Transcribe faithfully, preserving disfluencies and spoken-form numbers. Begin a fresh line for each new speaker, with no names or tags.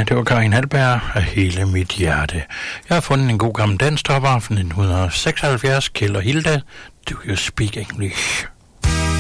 det var Karin Halberg af hele mit hjerte. Jeg har fundet en god gammel danstopper fra nitten seksoghalvfjerds, Kjeld og Hilda, Do You Speak English?